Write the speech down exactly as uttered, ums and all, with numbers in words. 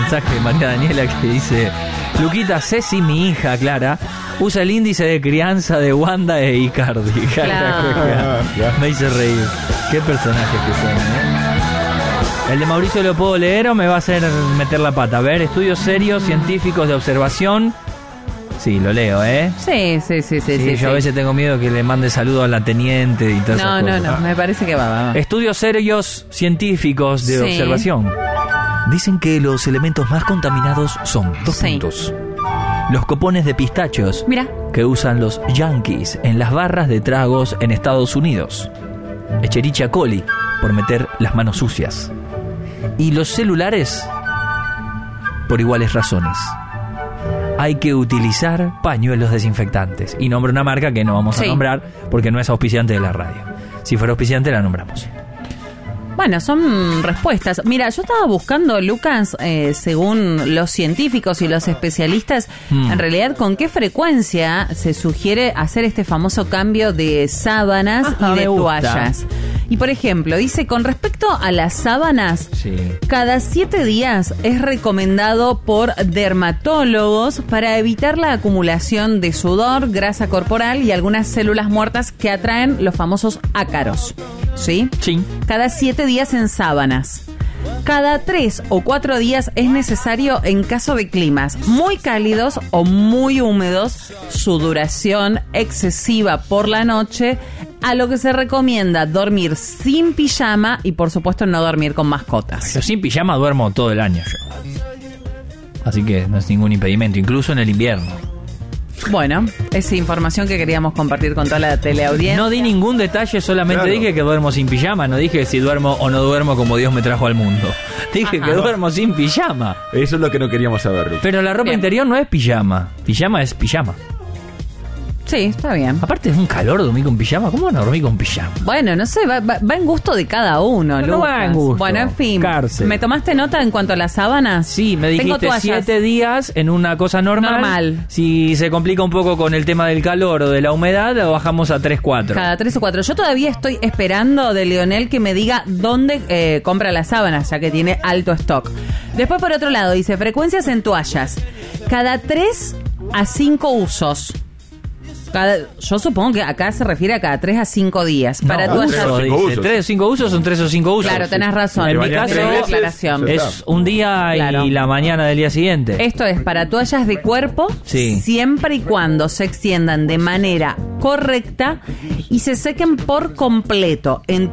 mensaje de María Daniela que dice: Luquita, Ceci, mi hija Clara, usa el índice de crianza de Wanda e Icardi. Claro. Me hizo reír. Qué personajes que son, ¿eh? El de Mauricio lo puedo leer o me va a hacer meter la pata. A ver, estudios serios, científicos de observación. Sí, lo leo, ¿eh? Sí, sí, sí, sí. Sí, sí yo sí. a veces tengo miedo que le mande saludos a la teniente y todas No, esas no, cosas. no, me parece que va, va, va. Estudios serios, científicos de Sí. observación. Dicen que los elementos más contaminados son dos Sí. puntos. Los copones de pistachos Mira. que usan los yankees en las barras de tragos en Estados Unidos. Escherichia coli, por meter las manos sucias. Y los celulares, por iguales razones. Hay que utilizar pañuelos desinfectantes. Y nombro una marca que no vamos Sí. a nombrar porque no es auspiciante de la radio. Si fuera auspiciante la nombramos. Bueno, son respuestas. Mira, yo estaba buscando, Lucas, eh, según los científicos y los especialistas, Mm. en realidad con qué frecuencia se sugiere hacer este famoso cambio de sábanas Ajá, y de me gusta. toallas. Y por ejemplo, dice, con respecto a las sábanas, Sí. cada siete días es recomendado por dermatólogos para evitar la acumulación de sudor, grasa corporal y algunas células muertas que atraen los famosos ácaros. ¿Sí? Sí. Cada siete días en sábanas. Cada tres o cuatro días es necesario en caso de climas muy cálidos o muy húmedos, sudoración excesiva por la noche, a lo que se recomienda dormir sin pijama y por supuesto no dormir con mascotas. Yo sin pijama duermo todo el año yo. Así que no es ningún impedimento, incluso en el invierno. Bueno, esa información que queríamos compartir con toda la teleaudiencia. No di ningún detalle, solamente Claro. dije que duermo sin pijama. No dije si duermo o no duermo como Dios me trajo al mundo. Dije Ajá. que duermo sin pijama. Eso es lo que no queríamos saber, Luke. Pero la ropa Bien. interior no es pijama. Pijama es pijama. Sí, está bien. Aparte es un calor dormir con pijama. ¿Cómo van a dormir con pijama? Bueno, no sé, va, va- va en gusto de cada uno, No, no Lucas. va en gusto. Bueno, en fin. Cárcel. ¿Me tomaste nota en cuanto a las sábanas? Sí, me Tengo dijiste toallas. siete días en una cosa normal. Normal. Si se complica un poco con el tema del calor o de la humedad, lo bajamos a tres, cuatro. Cada tres o cuatro. Yo todavía estoy esperando de Leonel que me diga dónde eh, compra las sábanas, ya que tiene alto stock. Después, por otro lado, dice frecuencias en toallas. Cada tres a cinco usos. Cada, yo supongo que acá se refiere a cada tres a cinco días. Para No, toallas. tres o cinco dice, usos. ¿Tres o cinco usos? Son tres o cinco usos. Claro, tenés razón. En mi Bañar caso, tres veces, aclaración. ya es está. un día Claro. y la mañana del día siguiente. Esto es para toallas de cuerpo, Sí. siempre y cuando se extiendan de manera correcta y se sequen por completo. En